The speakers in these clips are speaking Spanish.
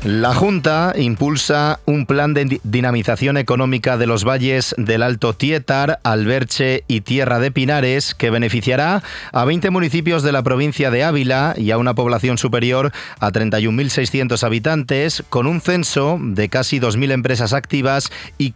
La Junta impulsa un plan de dinamización económica de los valles del Alto Tietar, Alberche y Tierra de Pinares, que beneficiará a 20 municipios de la provincia de Ávila y a una población superior a 31.600 habitantes, con un censo de casi 2.000 empresas activas y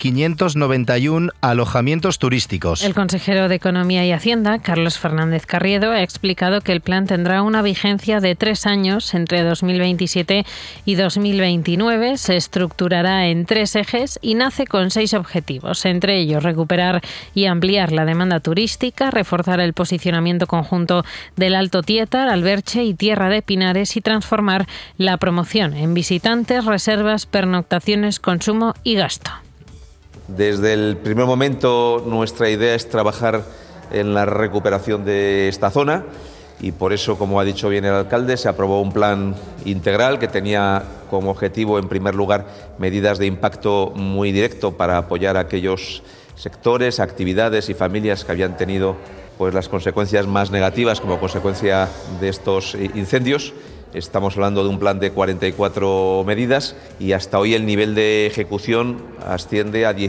591 alojamientos turísticos. El consejero de Economía y Hacienda, Carlos Fernández Carriedo, ha explicado que el plan tendrá una vigencia de 3 años entre 2027 y 2029. Se estructurará en 3 ejes y nace con 6 objetivos, entre ellos recuperar y ampliar la demanda turística, reforzar el posicionamiento conjunto del Alto Tietar, Alberche y Tierra de Pinares y transformar la promoción en visitantes, reservas, pernoctaciones, consumo y gasto. Desde el primer momento nuestra idea es trabajar en la recuperación de esta zona. Y por eso, como ha dicho bien el alcalde, se aprobó un plan integral que tenía como objetivo, en primer lugar, medidas de impacto muy directo para apoyar a aquellos sectores, actividades y familias que habían tenido pues, las consecuencias más negativas como consecuencia de estos incendios. Estamos hablando de un plan de 44 medidas y hasta hoy el nivel de ejecución asciende a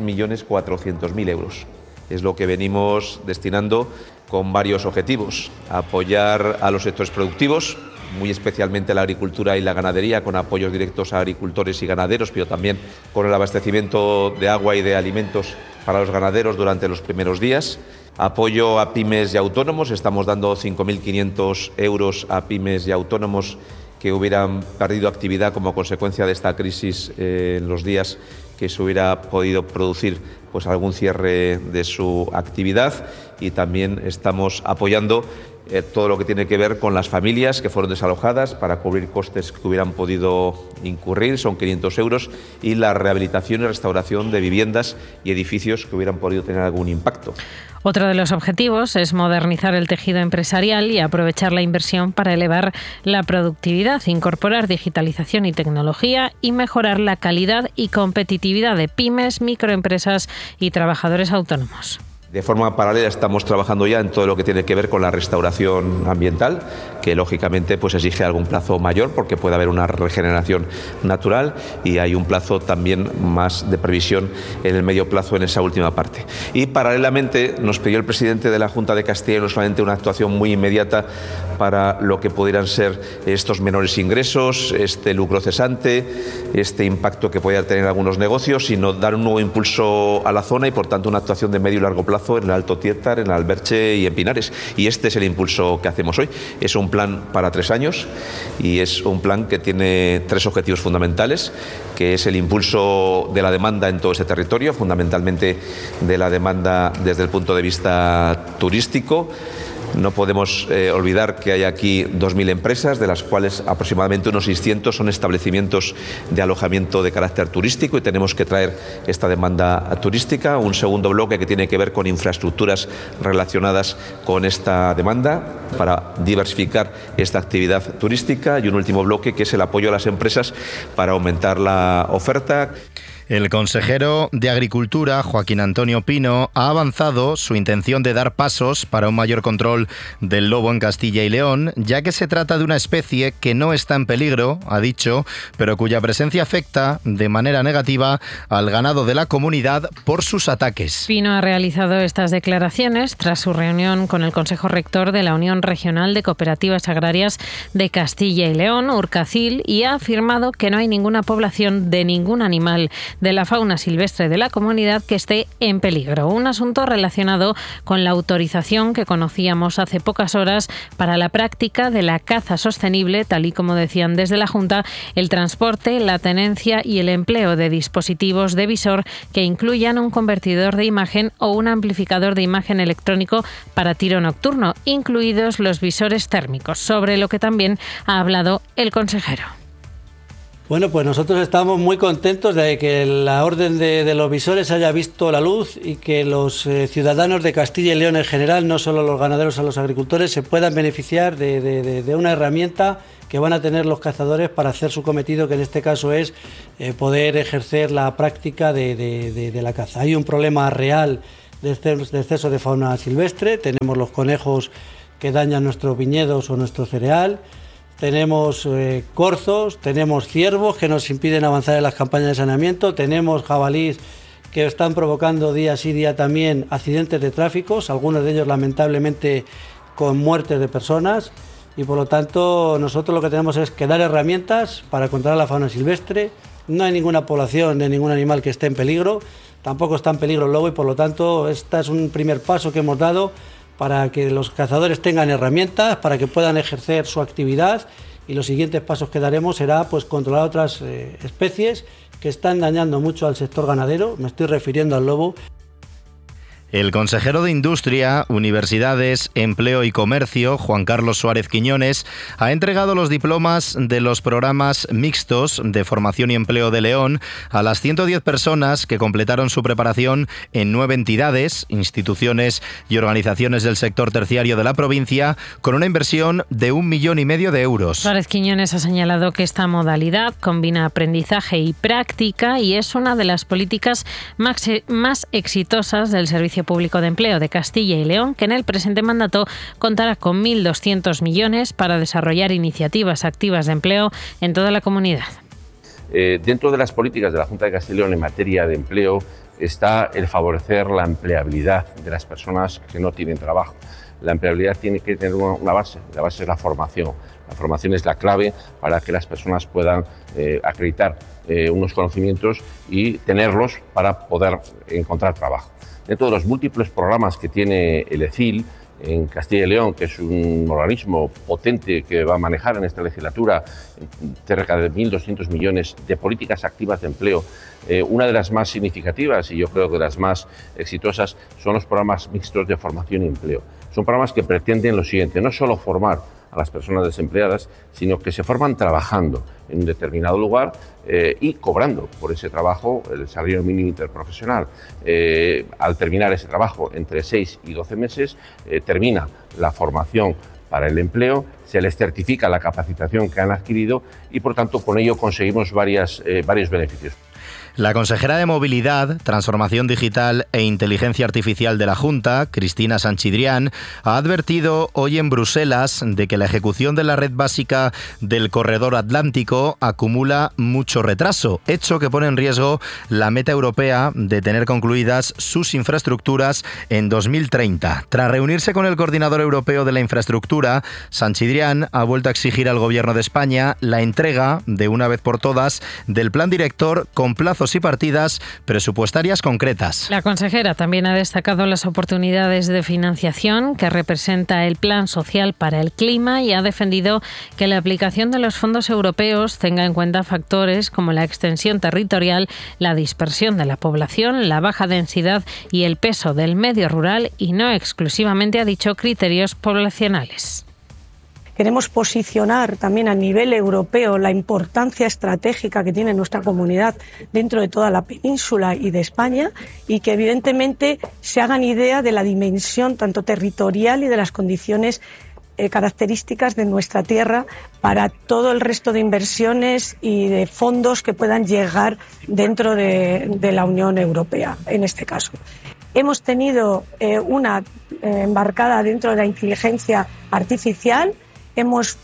16.400.000 euros. Es lo que venimos destinando con varios objetivos: apoyar a los sectores productivos, muy especialmente la agricultura y la ganadería, con apoyos directos a agricultores y ganaderos, pero también con el abastecimiento de agua y de alimentos para los ganaderos durante los primeros días. Apoyo a pymes y autónomos, estamos dando 5.500 euros a pymes y autónomos que hubieran perdido actividad como consecuencia de esta crisis en los días que se hubiera podido producir pues algún cierre de su actividad, y también estamos apoyando todo lo que tiene que ver con las familias que fueron desalojadas para cubrir costes que hubieran podido incurrir, son 500 euros, y la rehabilitación y restauración de viviendas y edificios que hubieran podido tener algún impacto. Otro de los objetivos es modernizar el tejido empresarial y aprovechar la inversión para elevar la productividad, incorporar digitalización y tecnología y mejorar la calidad y competitividad de pymes, microempresas y trabajadores autónomos. De forma paralela estamos trabajando ya en todo lo que tiene que ver con la restauración ambiental, que lógicamente pues exige algún plazo mayor porque puede haber una regeneración natural, y hay un plazo también más de previsión en el medio plazo en esa última parte. Y paralelamente nos pidió el presidente de la Junta de Castilla y León no solamente una actuación muy inmediata para lo que pudieran ser estos menores ingresos, este lucro cesante, este impacto que pueda tener algunos negocios, sino dar un nuevo impulso a la zona y por tanto una actuación de medio y largo plazo en el Alto Tietar, en Alberche y en Pinares. Y este es el impulso que hacemos hoy. Es un plan para 3 años y es un plan que tiene 3 objetivos fundamentales, que es el impulso de la demanda en todo ese territorio, fundamentalmente de la demanda desde el punto de vista turístico. No podemos olvidar que hay aquí 2.000 empresas, de las cuales aproximadamente unos 600 son establecimientos de alojamiento de carácter turístico, y tenemos que traer esta demanda turística. Un segundo bloque que tiene que ver con infraestructuras relacionadas con esta demanda para diversificar esta actividad turística, y un último bloque que es el apoyo a las empresas para aumentar la oferta. El consejero de Agricultura, Joaquín Antonio Pino, ha avanzado su intención de dar pasos para un mayor control del lobo en Castilla y León, ya que se trata de una especie que no está en peligro, ha dicho, pero cuya presencia afecta de manera negativa al ganado de la comunidad por sus ataques. Pino ha realizado estas declaraciones tras su reunión con el Consejo Rector de la Unión Regional de Cooperativas Agrarias de Castilla y León, Urcacil, y ha afirmado que no hay ninguna población de ningún animal de la fauna silvestre de la comunidad que esté en peligro. Un asunto relacionado con la autorización que conocíamos hace pocas horas para la práctica de la caza sostenible, tal y como decían desde la Junta, el transporte, la tenencia y el empleo de dispositivos de visor que incluyan un convertidor de imagen o un amplificador de imagen electrónico para tiro nocturno, incluidos los visores térmicos, sobre lo que también ha hablado el consejero. Bueno, pues nosotros estamos muy contentos de que la orden de los visores haya visto la luz y que los ciudadanos de Castilla y León en general, no solo los ganaderos o los agricultores, se puedan beneficiar de una herramienta que van a tener los cazadores para hacer su cometido, que en este caso es poder ejercer la práctica de la caza. Hay un problema real de exceso de fauna silvestre. Tenemos los conejos que dañan nuestros viñedos o nuestro cereal. tenemos corzos, tenemos ciervos que nos impiden avanzar en las campañas de saneamiento, tenemos jabalíes que están provocando día sí día también accidentes de tráfico, algunos de ellos lamentablemente con muertes de personas, y por lo tanto nosotros lo que tenemos es que dar herramientas para controlar la fauna silvestre. No hay ninguna población de ningún animal que esté en peligro, tampoco está en peligro el lobo, y por lo tanto este es un primer paso que hemos dado para que los cazadores tengan herramientas, para que puedan ejercer su actividad, y los siguientes pasos que daremos será pues controlar otras especies que están dañando mucho al sector ganadero, me estoy refiriendo al lobo. El consejero de Industria, Universidades, Empleo y Comercio, Juan Carlos Suárez Quiñones, ha entregado los diplomas de los programas mixtos de formación y empleo de León a las 110 personas que completaron su preparación en 9 entidades, instituciones y organizaciones del sector terciario de la provincia, con una inversión de 1,5 millones de euros. Suárez Quiñones ha señalado que esta modalidad combina aprendizaje y práctica y es una de las políticas más exitosas del Servicio Público de Empleo de Castilla y León, que en el presente mandato contará con 1.200 millones para desarrollar iniciativas activas de empleo en toda la comunidad. Dentro de las políticas de la Junta de Castilla y León en materia de empleo está el favorecer la empleabilidad de las personas que no tienen trabajo. La empleabilidad tiene que tener una base, la base es la formación. La formación es la clave para que las personas puedan acreditar unos conocimientos y tenerlos para poder encontrar trabajo. Dentro de los múltiples programas que tiene el ECIL en Castilla y León, que es un organismo potente que va a manejar en esta legislatura cerca de 1.200 millones de políticas activas de empleo, una de las más significativas y yo creo que de las más exitosas son los programas mixtos de formación y empleo. Son programas que pretenden lo siguiente, no solo formar a las personas desempleadas, sino que se forman trabajando en un determinado lugar y cobrando por ese trabajo el salario mínimo interprofesional. Al terminar ese trabajo, entre 6 y 12 meses, termina la formación para el empleo, se les certifica la capacitación que han adquirido y, por tanto, con ello conseguimos varios beneficios. La consejera de Movilidad, Transformación Digital e Inteligencia Artificial de la Junta, Cristina Sanchidrián, ha advertido hoy en Bruselas de que la ejecución de la red básica del Corredor Atlántico acumula mucho retraso, hecho que pone en riesgo la meta europea de tener concluidas sus infraestructuras en 2030. Tras reunirse con el coordinador europeo de la infraestructura, Sanchidrián ha vuelto a exigir al Gobierno de España la entrega, de una vez por todas, del plan director con plazos y partidas presupuestarias concretas. La consejera también ha destacado las oportunidades de financiación que representa el Plan Social para el Clima y ha defendido que la aplicación de los fondos europeos tenga en cuenta factores como la extensión territorial, la dispersión de la población, la baja densidad y el peso del medio rural y no exclusivamente, ha dicho, criterios poblacionales. Queremos posicionar también a nivel europeo la importancia estratégica que tiene nuestra comunidad dentro de toda la península y de España, y que evidentemente se hagan idea de la dimensión tanto territorial y de las condiciones características de nuestra tierra para todo el resto de inversiones y de fondos que puedan llegar dentro de la Unión Europea, en este caso. Hemos tenido una embarcada dentro de la inteligencia artificial. Hemos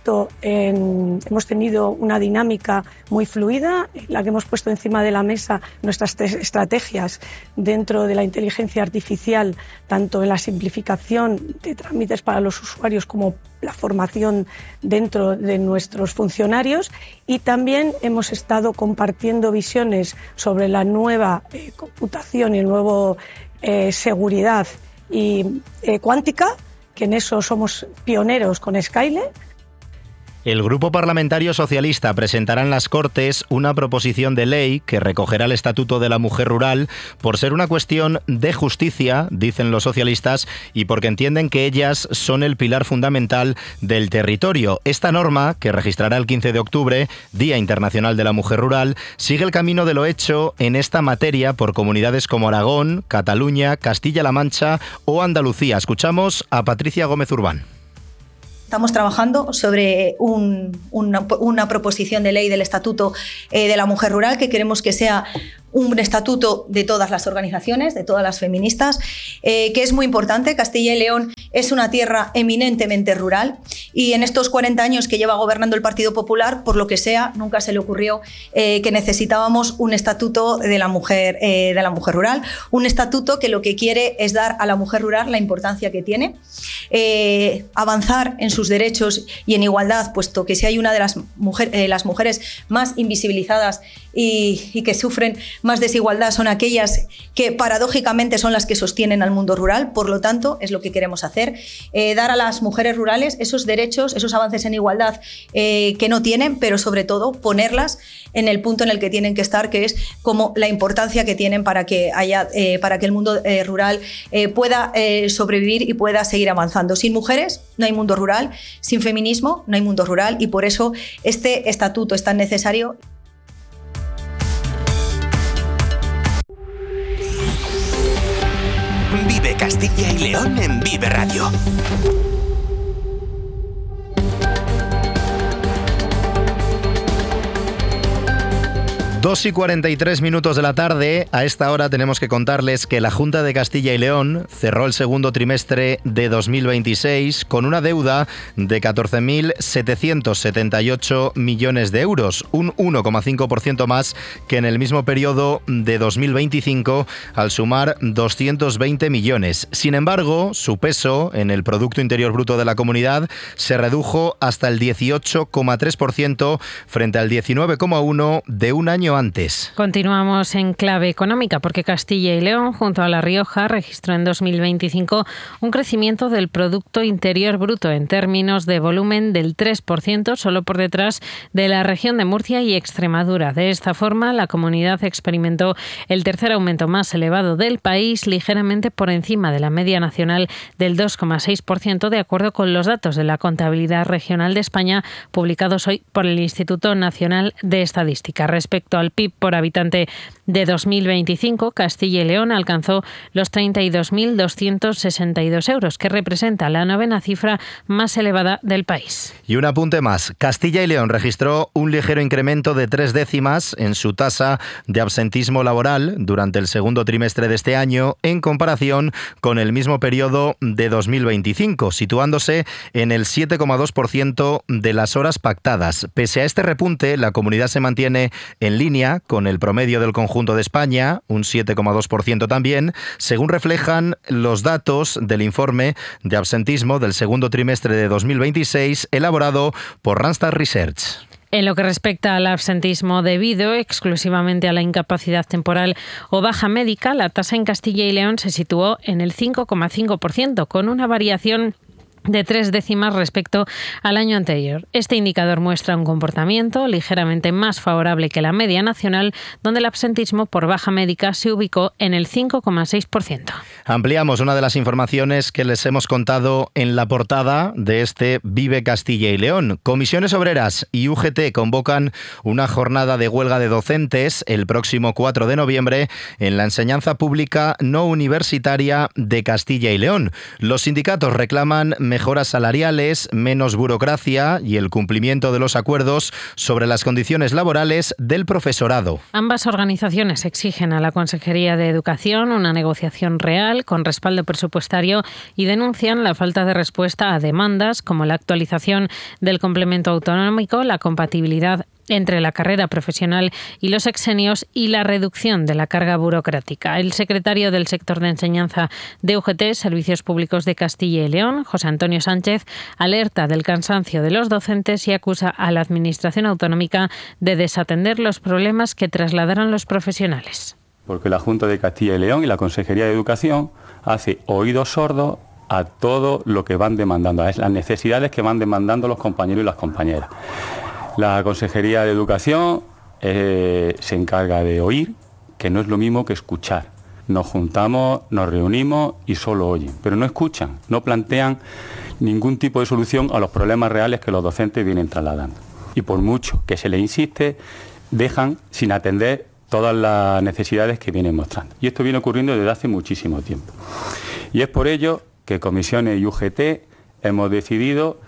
tenido una dinámica muy fluida, en la que hemos puesto encima de la mesa nuestras 3 estrategias dentro de la inteligencia artificial, tanto en la simplificación de trámites para los usuarios como la formación dentro de nuestros funcionarios, y también hemos estado compartiendo visiones sobre la nueva computación y el nuevo seguridad y cuántica, que en eso somos pioneros con Skylab. El Grupo Parlamentario Socialista presentará en las Cortes una proposición de ley que recogerá el Estatuto de la Mujer Rural por ser una cuestión de justicia, dicen los socialistas, y porque entienden que ellas son el pilar fundamental del territorio. Esta norma, que registrará el 15 de octubre, Día Internacional de la Mujer Rural, sigue el camino de lo hecho en esta materia por comunidades como Aragón, Cataluña, Castilla-La Mancha o Andalucía. Escuchamos a Patricia Gómez Urbán. Estamos trabajando sobre una proposición de ley del Estatuto de la Mujer Rural que queremos que sea un estatuto de todas las organizaciones, de todas las feministas, que es muy importante. Castilla y León es una tierra eminentemente rural y en estos 40 años que lleva gobernando el Partido Popular, por lo que sea, nunca se le ocurrió que necesitábamos un estatuto de la mujer rural, un estatuto que lo que quiere es dar a la mujer rural la importancia que tiene, avanzar en sus derechos y en igualdad, puesto que si hay una de las mujeres más invisibilizadas y que sufren más desigualdad son aquellas que paradójicamente son las que sostienen al mundo rural. Por lo tanto, es lo que queremos hacer, dar a las mujeres rurales esos derechos, esos avances en igualdad que no tienen, pero sobre todo ponerlas en el punto en el que tienen que estar, que es como la importancia que tienen para que el mundo rural pueda sobrevivir y pueda seguir avanzando. Sin mujeres no hay mundo rural, sin feminismo no hay mundo rural, y por eso este estatuto es tan necesario. Vive Castilla y León en Vive Radio. 2:43 de la tarde. A esta hora tenemos que contarles que la Junta de Castilla y León cerró el segundo trimestre de 2026 con una deuda de 14.778 millones de euros, un 1,5% más que en el mismo periodo de 2025, al sumar 220 millones. Sin embargo, su peso en el Producto Interior Bruto de la comunidad se redujo hasta el 18,3% frente al 19,1% de un año antes. Continuamos en clave económica porque Castilla y León, junto a La Rioja, registró en 2025 un crecimiento del Producto Interior Bruto en términos de volumen del 3%, solo por detrás de la región de Murcia y Extremadura. De esta forma, la comunidad experimentó el tercer aumento más elevado del país, ligeramente por encima de la media nacional del 2,6%, de acuerdo con los datos de la Contabilidad Regional de España publicados hoy por el Instituto Nacional de Estadística. Respecto al PIB por habitante de 2025, Castilla y León alcanzó los 32.262 euros, que representa la novena cifra más elevada del país. Y un apunte más. Castilla y León registró un ligero incremento de 3 décimas en su tasa de absentismo laboral durante el segundo trimestre de este año en comparación con el mismo periodo de 2025, situándose en el 7,2% de las horas pactadas. Pese a este repunte, la comunidad se mantiene en línea con el promedio del conjunto de España, un 7,2% también, según reflejan los datos del informe de absentismo del segundo trimestre de 2026 elaborado por Randstad Research. En lo que respecta al absentismo debido exclusivamente a la incapacidad temporal o baja médica, la tasa en Castilla y León se situó en el 5,5%, con una variación de 3 décimas respecto al año anterior. Este indicador muestra un comportamiento ligeramente más favorable que la media nacional, donde el absentismo por baja médica se ubicó en el 5,6%. Ampliamos una de las informaciones que les hemos contado en la portada de este Vive Castilla y León. Comisiones Obreras y UGT convocan una jornada de huelga de docentes el próximo 4 de noviembre en la enseñanza pública no universitaria de Castilla y León. Los sindicatos reclaman mejoras salariales, menos burocracia y el cumplimiento de los acuerdos sobre las condiciones laborales del profesorado. Ambas organizaciones exigen a la Consejería de Educación una negociación real con respaldo presupuestario y denuncian la falta de respuesta a demandas como la actualización del complemento autonómico, la compatibilidad entre la carrera profesional y los exenios y la reducción de la carga burocrática. El secretario del sector de enseñanza de UGT, Servicios Públicos de Castilla y León, José Antonio Sánchez, alerta del cansancio de los docentes y acusa a la Administración autonómica de desatender los problemas que trasladaron los profesionales. Porque la Junta de Castilla y León y la Consejería de Educación hace oídos sordos a todo lo que van demandando, a las necesidades que van demandando los compañeros y las compañeras. La Consejería de Educación se encarga de oír, que no es lo mismo que escuchar. Nos juntamos, nos reunimos y solo oyen, pero no escuchan, no plantean ningún tipo de solución a los problemas reales que los docentes vienen trasladando. Y por mucho que se les insiste, dejan sin atender todas las necesidades que vienen mostrando. Y esto viene ocurriendo desde hace muchísimo tiempo. Y es por ello que Comisiones y UGT hemos decidido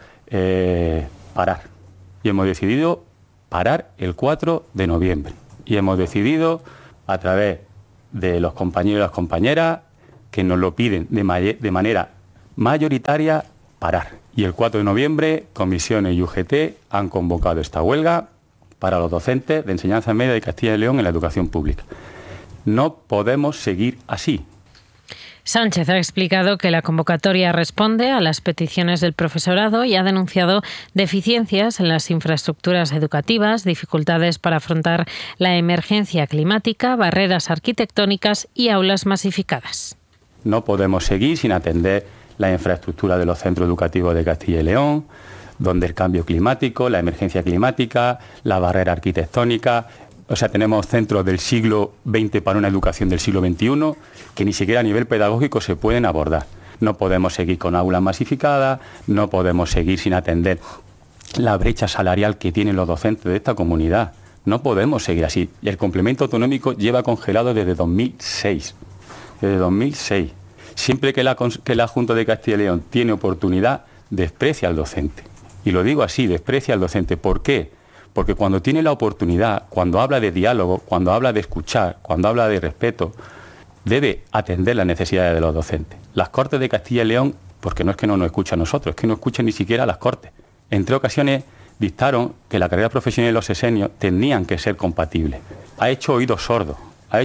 parar. Y hemos decidido parar el 4 de noviembre. Y hemos decidido a través de los compañeros y las compañeras que nos lo piden de manera mayoritaria parar. Y el 4 de noviembre, comisiones y UGT han convocado esta huelga para los docentes de enseñanza media de Castilla y León en la educación pública. No podemos seguir así. Sánchez ha explicado que la convocatoria responde a las peticiones del profesorado y ha denunciado deficiencias en las infraestructuras educativas, dificultades para afrontar la emergencia climática, barreras arquitectónicas y aulas masificadas. No podemos seguir sin atender la infraestructura de los centros educativos de Castilla y León, donde el cambio climático, la emergencia climática, la barrera arquitectónica. O sea, tenemos centros del siglo XX para una educación del siglo XXI que ni siquiera a nivel pedagógico se pueden abordar. No podemos seguir con aulas masificadas, no podemos seguir sin atender la brecha salarial que tienen los docentes de esta comunidad. No podemos seguir así. Y el complemento autonómico lleva congelado desde 2006. Desde 2006. Siempre que la Junta de Castilla y León tiene oportunidad, desprecia al docente. Y lo digo así, desprecia al docente. ¿Por qué? Porque cuando tiene la oportunidad, cuando habla de diálogo, cuando habla de escuchar, cuando habla de respeto, debe atender las necesidades de los docentes. Las Cortes de Castilla y León, porque no es que no nos escuchen a nosotros, es que no escuchan ni siquiera a las Cortes. En 3 ocasiones dictaron que la carrera profesional y los sexenios tenían que ser compatibles. Ha hecho oídos sordos,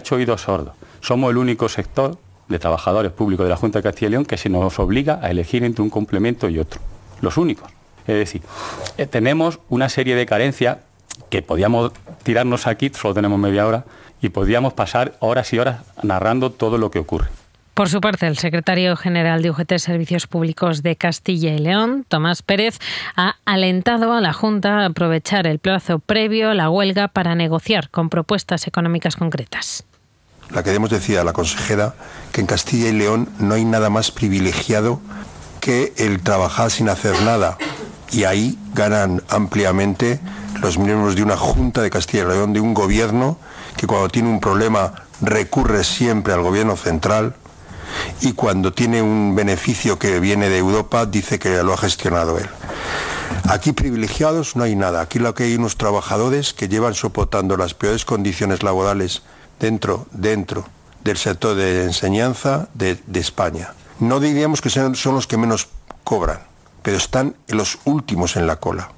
Somos el único sector de trabajadores públicos de la Junta de Castilla y León que se nos obliga a elegir entre un complemento y otro. Los únicos. Es decir, tenemos una serie de carencias que podíamos tirarnos aquí, solo tenemos media hora, y podríamos pasar horas y horas narrando todo lo que ocurre. Por su parte, el secretario general de UGT Servicios Públicos de Castilla y León, Tomás Pérez, ha alentado a la Junta a aprovechar el plazo previo a la huelga para negociar con propuestas económicas concretas. La queremos decir a la consejera que en Castilla y León no hay nada más privilegiado que el trabajar sin hacer nada. Y ahí ganan ampliamente los miembros de una Junta de Castilla y León, de un gobierno que cuando tiene un problema recurre siempre al gobierno central y cuando tiene un beneficio que viene de Europa dice que lo ha gestionado él. Aquí privilegiados no hay nada, aquí lo que hay unos trabajadores que llevan soportando las peores condiciones laborales dentro del sector de enseñanza de España. No diríamos que son los que menos cobran, pero están los últimos en la cola.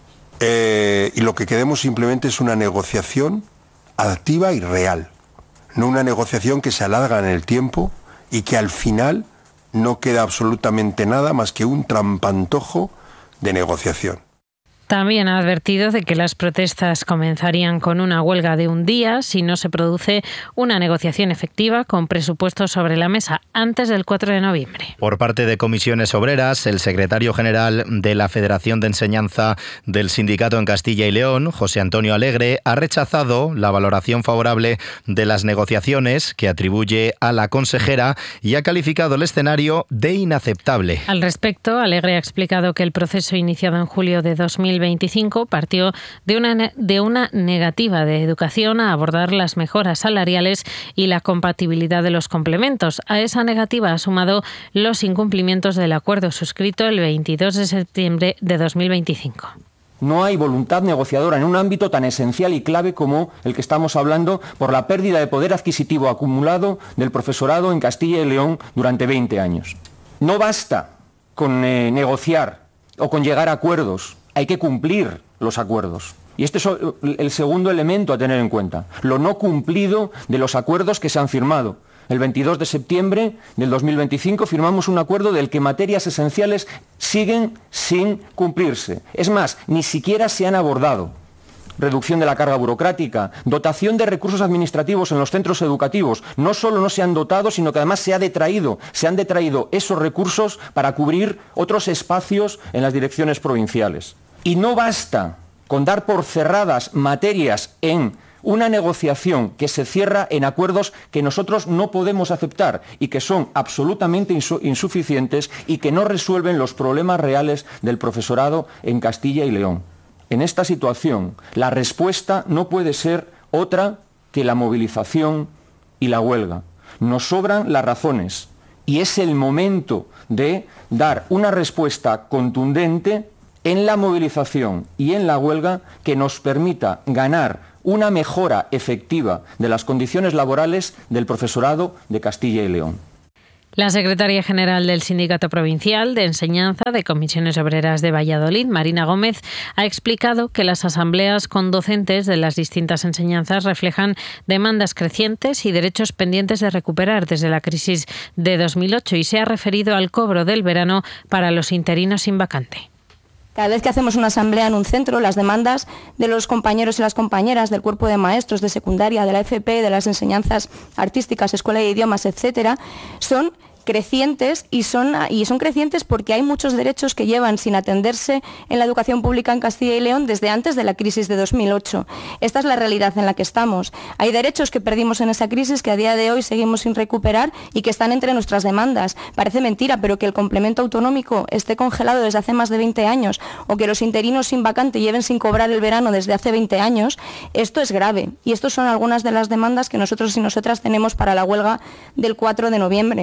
Y lo que queremos simplemente es una negociación activa y real, no una negociación que se alarga en el tiempo y que al final no queda absolutamente nada más que un trampantojo de negociación. También ha advertido de que las protestas comenzarían con una huelga de un día si no se produce una negociación efectiva con presupuestos sobre la mesa antes del 4 de noviembre. Por parte de Comisiones Obreras, el secretario general de la Federación de Enseñanza del Sindicato en Castilla y León, José Antonio Alegre, ha rechazado la valoración favorable de las negociaciones que atribuye a la consejera y ha calificado el escenario de inaceptable. Al respecto, Alegre ha explicado que el proceso iniciado en julio de 2025 partió de una negativa de Educación a abordar las mejoras salariales y la compatibilidad de los complementos. A esa negativa ha sumado los incumplimientos del acuerdo suscrito el 22 de septiembre de 2025. No hay voluntad negociadora en un ámbito tan esencial y clave como el que estamos hablando por la pérdida de poder adquisitivo acumulado del profesorado en Castilla y León durante 20 años. No basta con negociar o con llegar a acuerdos. Hay que cumplir los acuerdos. Y este es el segundo elemento a tener en cuenta. Lo no cumplido de los acuerdos que se han firmado. El 22 de septiembre del 2025 firmamos un acuerdo del que materias esenciales siguen sin cumplirse. Es más, ni siquiera se han abordado. Reducción de la carga burocrática, dotación de recursos administrativos en los centros educativos. No solo no se han dotado, sino que además se han detraído esos recursos para cubrir otros espacios en las direcciones provinciales. Y no basta con dar por cerradas materias en una negociación que se cierra en acuerdos que nosotros no podemos aceptar y que son absolutamente insuficientes y que no resuelven los problemas reales del profesorado en Castilla y León. En esta situación, la respuesta no puede ser otra que la movilización y la huelga. Nos sobran las razones y es el momento de dar una respuesta contundente en la movilización y en la huelga que nos permita ganar una mejora efectiva de las condiciones laborales del profesorado de Castilla y León. La secretaria general del Sindicato Provincial de Enseñanza de Comisiones Obreras de Valladolid, Marina Gómez, ha explicado que las asambleas con docentes de las distintas enseñanzas reflejan demandas crecientes y derechos pendientes de recuperar desde la crisis de 2008 y se ha referido al cobro del verano para los interinos sin vacante. Cada vez que hacemos una asamblea en un centro, las demandas de los compañeros y las compañeras del cuerpo de maestros de secundaria, de la FP, de las enseñanzas artísticas, escuela de idiomas, etcétera, son crecientes y son crecientes porque hay muchos derechos que llevan sin atenderse en la educación pública en Castilla y León desde antes de la crisis de 2008. Esta es la realidad en la que estamos. Hay derechos que perdimos en esa crisis que a día de hoy seguimos sin recuperar y que están entre nuestras demandas. Parece mentira, pero que el complemento autonómico esté congelado desde hace más de 20 años o que los interinos sin vacante lleven sin cobrar el verano desde hace 20 años, esto es grave. Y estas son algunas de las demandas que nosotros y nosotras tenemos para la huelga del 4 de noviembre.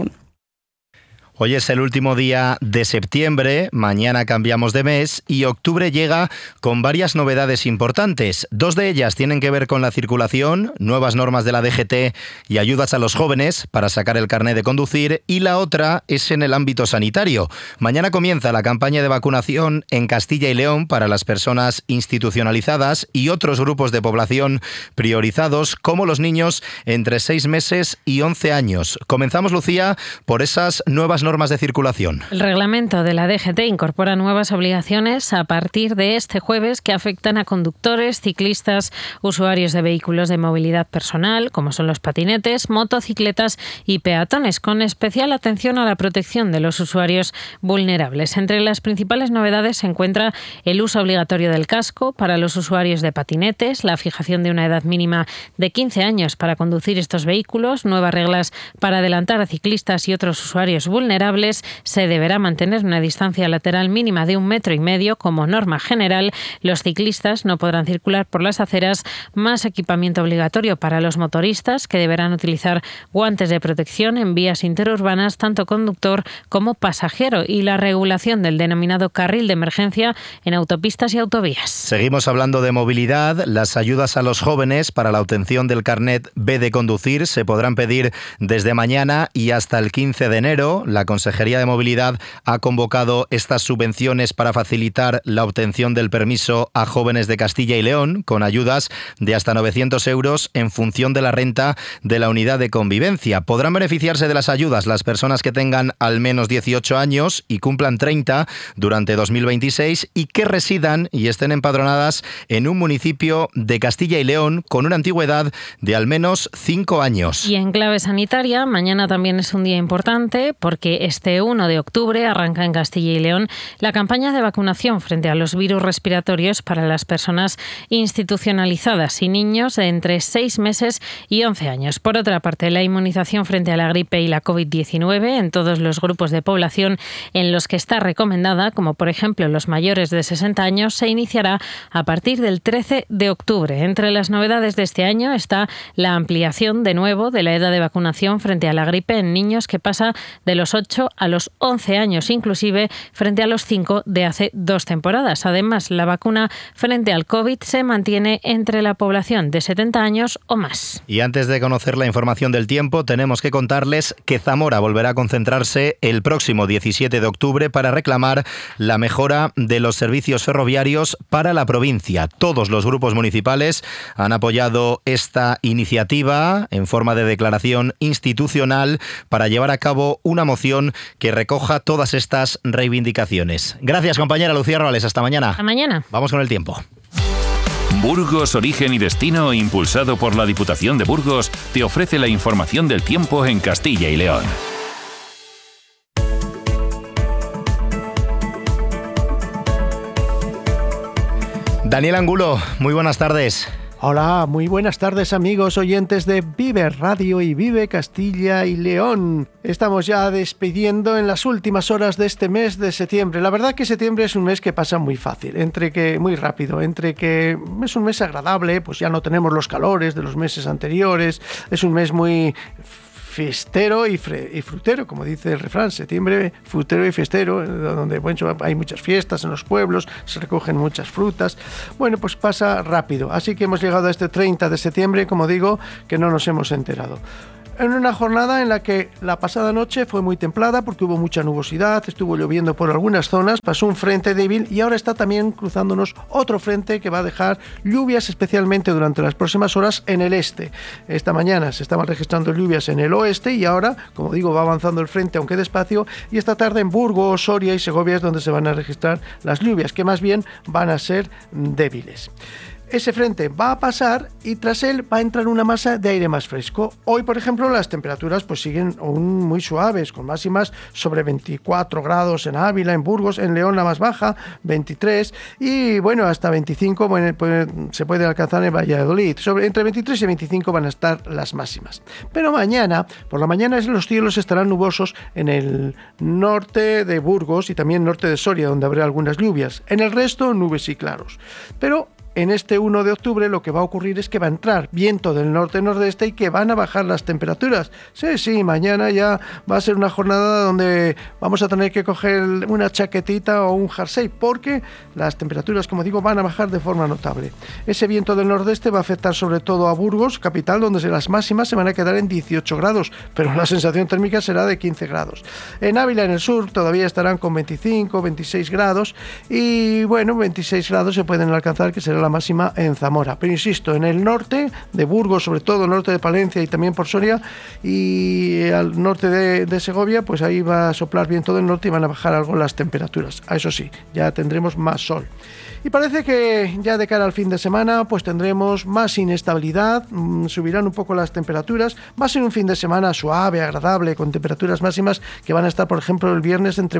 Hoy es el último día de septiembre, mañana cambiamos de mes y octubre llega con varias novedades importantes. 2 de ellas tienen que ver con la circulación, nuevas normas de la DGT y ayudas a los jóvenes para sacar el carné de conducir, y la otra es en el ámbito sanitario. Mañana comienza la campaña de vacunación en Castilla y León para las personas institucionalizadas y otros grupos de población priorizados, como los niños entre 6 meses y 11 años. Comenzamos, Lucía, por esas nuevas normas de circulación. El reglamento de la DGT incorpora nuevas obligaciones a partir de este jueves que afectan a conductores, ciclistas, usuarios de vehículos de movilidad personal, como son los patinetes, motocicletas y peatones, con especial atención a la protección de los usuarios vulnerables. Entre las principales novedades se encuentra el uso obligatorio del casco para los usuarios de patinetes, la fijación de una edad mínima de 15 años para conducir estos vehículos, nuevas reglas para adelantar a ciclistas y otros usuarios vulnerables. Se deberá mantener una distancia lateral mínima de 1,5 metros como norma general. Los ciclistas no podrán circular por las aceras. Más equipamiento obligatorio para los motoristas, que deberán utilizar guantes de protección en vías interurbanas, tanto conductor como pasajero, y la regulación del denominado carril de emergencia en autopistas y autovías. Seguimos hablando de movilidad. Las ayudas a los jóvenes para la obtención del carnet B de conducir se podrán pedir desde mañana y hasta el 15 de enero. La Consejería de Movilidad ha convocado estas subvenciones para facilitar la obtención del permiso a jóvenes de Castilla y León, con ayudas de hasta 900 euros en función de la renta de la unidad de convivencia. Podrán beneficiarse de las ayudas las personas que tengan al menos 18 años y cumplan 30 durante 2026 y que residan y estén empadronadas en un municipio de Castilla y León con una antigüedad de al menos 5 años. Y en clave sanitaria, mañana también es un día importante porque este 1 de octubre arranca en Castilla y León la campaña de vacunación frente a los virus respiratorios para las personas institucionalizadas y niños de entre 6 meses y 11 años. Por otra parte, la inmunización frente a la gripe y la COVID-19 en todos los grupos de población en los que está recomendada, como por ejemplo los mayores de 60 años, se iniciará a partir del 13 de octubre. Entre las novedades de este año está la ampliación de nuevo de la edad de vacunación frente a la gripe en niños, que pasa de los 8 a los 11 años, inclusive frente a los 5 de hace 2 temporadas. Además, la vacuna frente al COVID se mantiene entre la población de 70 años o más. Y antes de conocer la información del tiempo, tenemos que contarles que Zamora volverá a concentrarse el próximo 17 de octubre para reclamar la mejora de los servicios ferroviarios para la provincia. Todos los grupos municipales han apoyado esta iniciativa en forma de declaración institucional para llevar a cabo una moción que recoja todas estas reivindicaciones. Gracias, compañera Lucía Roales. Hasta mañana. Hasta mañana. Vamos con el tiempo. Burgos, origen y destino, impulsado por la Diputación de Burgos, te ofrece la información del tiempo en Castilla y León. Daniel Angulo, muy buenas tardes. Hola, muy buenas tardes amigos oyentes de Vive Radio y Vive Castilla y León. Estamos ya despidiendo en las últimas horas de este mes de septiembre. La verdad que septiembre es un mes que pasa muy fácil, muy rápido, entre que es un mes agradable, pues ya no tenemos los calores de los meses anteriores, es un mes muy fiestero y frutero, como dice el refrán, septiembre frutero y fiestero, donde bueno, hay muchas fiestas en los pueblos, se recogen muchas frutas. Bueno, pues pasa rápido, así que hemos llegado a este 30 de septiembre, como digo, que no nos hemos enterado. En una jornada en la que la pasada noche fue muy templada porque hubo mucha nubosidad, estuvo lloviendo por algunas zonas, pasó un frente débil y ahora está también cruzándonos otro frente que va a dejar lluvias especialmente durante las próximas horas en el este. Esta mañana se estaban registrando lluvias en el oeste y ahora, como digo, va avanzando el frente aunque despacio, y esta tarde en Burgos, Soria y Segovia es donde se van a registrar las lluvias, que más bien van a ser débiles. Ese frente va a pasar y tras él va a entrar una masa de aire más fresco. Hoy, por ejemplo, las temperaturas pues siguen aún muy suaves, con máximas sobre 24 grados en Ávila, en Burgos, en León la más baja, 23, y bueno, hasta 25 se puede alcanzar en Valladolid. Entre 23 y 25 van a estar las máximas. Pero mañana, por la mañana, los cielos estarán nubosos en el norte de Burgos y también norte de Soria, donde habrá algunas lluvias. En el resto, nubes y claros. Pero en este 1 de octubre lo que va a ocurrir es que va a entrar viento del norte-nordeste y que van a bajar las temperaturas. Sí, mañana ya va a ser una jornada donde vamos a tener que coger una chaquetita o un jersey, porque las temperaturas, como digo, van a bajar de forma notable. Ese viento del nordeste va a afectar sobre todo a Burgos, capital, donde las máximas se van a quedar en 18 grados, pero la sensación térmica será de 15 grados. En Ávila, en el sur, todavía estarán con 25, 26 grados y bueno, 26 grados se pueden alcanzar, que será la máxima en Zamora. Pero insisto, en el norte de Burgos, sobre todo norte de Palencia y también por Soria y al norte de Segovia, pues ahí va a soplar viento del norte y van a bajar algo las temperaturas. Eso sí, ya tendremos más sol. Y parece que ya de cara al fin de semana pues tendremos más inestabilidad, subirán un poco las temperaturas, va a ser un fin de semana suave, agradable, con temperaturas máximas que van a estar, por ejemplo, el viernes entre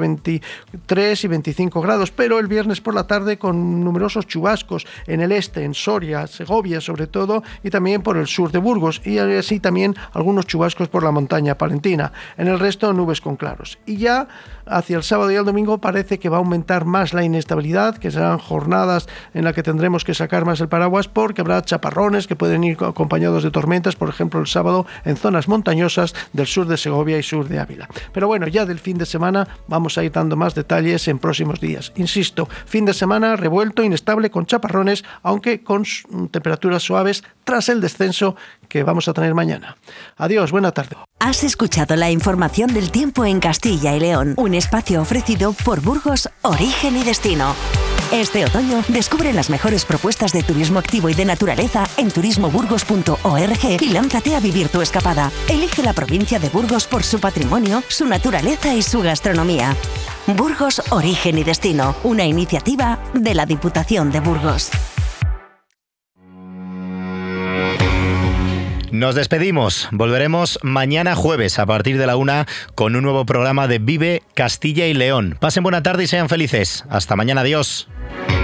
23 y 25 grados, pero el viernes por la tarde con numerosos chubascos en el este, en Soria, Segovia sobre todo, y también por el sur de Burgos, y así también algunos chubascos por la montaña palentina. En el resto, nubes con claros. Y ya hacia el sábado y el domingo parece que va a aumentar más la inestabilidad, que serán jornadas en las que tendremos que sacar más el paraguas porque habrá chaparrones que pueden ir acompañados de tormentas, por ejemplo el sábado en zonas montañosas del sur de Segovia y sur de Ávila. Pero bueno, ya del fin de semana vamos a ir dando más detalles en próximos días. Insisto, fin de semana revuelto, inestable, con chaparrones, aunque con temperaturas suaves tras el descenso que vamos a tener mañana. Adiós, buena tarde. Has escuchado la información del tiempo en Castilla y León, un espacio ofrecido por Burgos Origen y Destino. Este otoño descubre las mejores propuestas de turismo activo y de naturaleza en turismoburgos.org y lánzate a vivir tu escapada. Elige la provincia de Burgos por su patrimonio, su naturaleza y su gastronomía. Burgos Origen y Destino, una iniciativa de la Diputación de Burgos. Nos despedimos, volveremos mañana jueves a partir de la 1 con un nuevo programa de Vive Castilla y León. Pasen buena tarde y sean felices. Hasta mañana, adiós.